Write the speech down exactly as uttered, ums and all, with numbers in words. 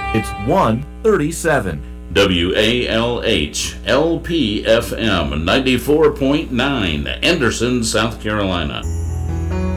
It's one thirty-seven. W A L H L P F M ninety-four point nine, Anderson, South Carolina.